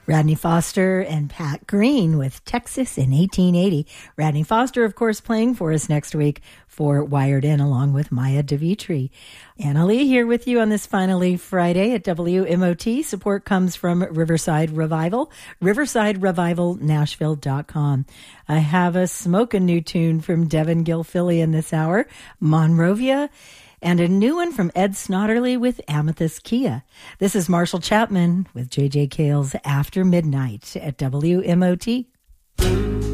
Rodney Foster and Pat Green with Texas in 1880. Rodney Foster, of course, playing for us next week for Wired In, along with Maya DeVitri. Anna Lee here with you on this Finally Friday at WMOT. Support comes from Riverside Revival, riversiderevivalnashville.com. I have a smoking new tune from Devin Gilfillian this hour, Monrovia, and a new one from Ed Snotterly with Amethyst Kia. This is Marshall Chapman with J.J. Cale's After Midnight at WMOT.